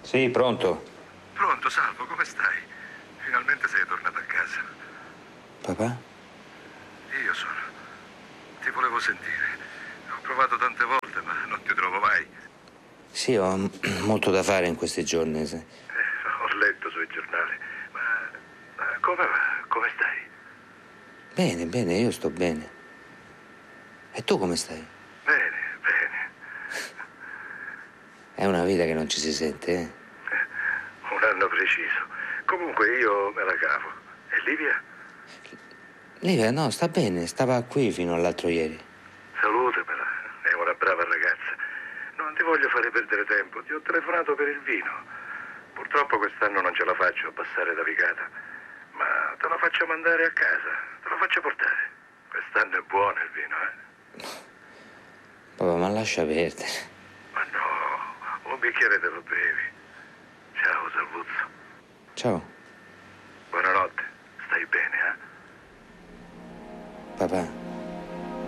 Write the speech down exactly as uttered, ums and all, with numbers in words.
Sì, pronto. Pronto, Salvo, come stai? Finalmente sei tornato a casa. Papà? Io sono. Ti volevo sentire. Ho provato tante volte, ma non ti trovo mai. Sì, ho m- molto da fare in questi giorni. Sì. Eh, ho letto sui giornali. Ma, ma come va? Come stai? Bene, bene, io sto bene. E tu come stai? Bene, bene. È una vita che non ci si sente, eh? Un anno preciso. Comunque io me la cavo. E Livia? Livia, no, sta bene, stava qui fino all'altro ieri. Salutamela, è una brava ragazza. Non ti voglio fare perdere tempo, ti ho telefonato per il vino. Purtroppo quest'anno non ce la faccio a passare da Vicata, ma te la faccio mandare a casa, te lo faccio portare. Quest'anno è buono il vino, eh? Papà, ma lascia perdere. Ma no, un bicchiere te lo bevi. Ciao, Salvuzzo. Ciao, Buonanotte, stai bene, eh? papà.